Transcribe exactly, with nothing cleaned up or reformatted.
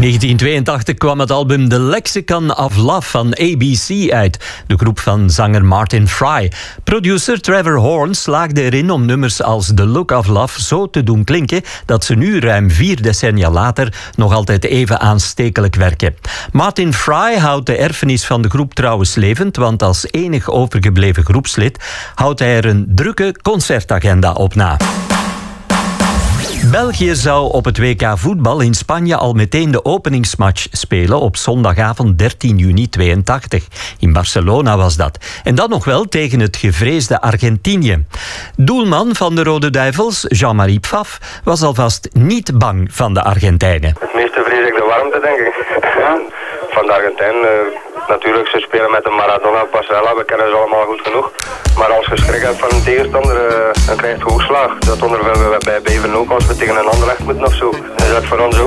negentien tweeëntachtig kwam het album The Lexicon of Love van A B C uit, de groep van zanger Martin Fry. Producer Trevor Horn slaagde erin om nummers als The Look of Love zo te doen klinken dat ze nu, ruim vier decennia later, nog altijd even aanstekelijk werken. Martin Fry houdt de erfenis van de groep trouwens levend, want als enig overgebleven groepslid houdt hij er een drukke concertagenda op na. België zou op het W K voetbal in Spanje al meteen de openingsmatch spelen op zondagavond dertien juni tweeëntachtig. In Barcelona was dat. En dat nog wel tegen het gevreesde Argentinië. Doelman van de Rode Duivels, Jean-Marie Pfaff, was alvast niet bang van de Argentijnen. Het meeste vrees ik de warmte, denk ik. Ja, van de Argentijn. Uh, natuurlijk, ze spelen met een Maradona, Pasarela, we kennen ze allemaal goed genoeg. Maar als je schrik hebt van een tegenstander, uh, dan krijg je hoogslag. Dat ondervinden we bij Beveren ook als we tegen een ander echt moeten of zo. Dus dat voor ons ook.